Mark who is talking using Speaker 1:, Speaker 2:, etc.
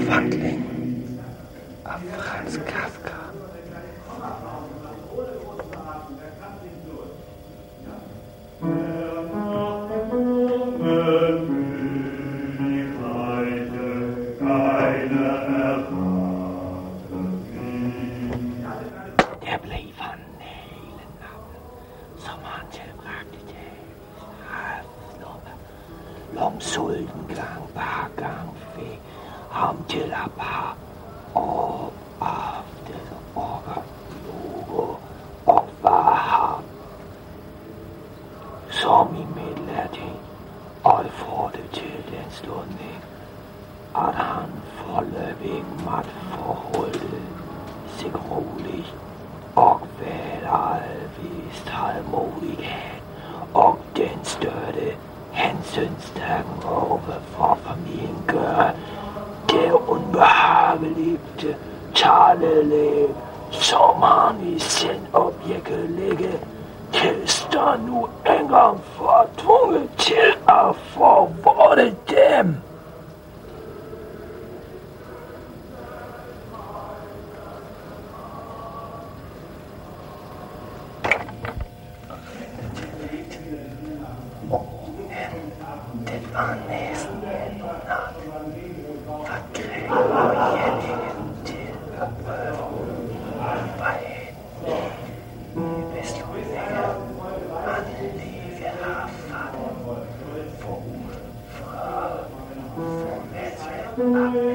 Speaker 1: Afhandling af Franz Kafka.
Speaker 2: Der blev han hele natten, som han tilbragte dagens havsloppe. Lomsulten gang par gang fik ham til at bare op aften og luge og var ham. Som i midlertid, og får det til den slutning, at han forløbig måtte forholde sig roligt og være vist tålmodighed og den støtte hensynstagen over for familien gør det ubehagelige taleliv, som han i sin objektelige tilstand nu engang var tvunget til at forvolde dem.
Speaker 1: Det var næsten en nat, for Greg og Jenningen til at prøve vejen i beslutningen, at livet har fattet forud for formidlet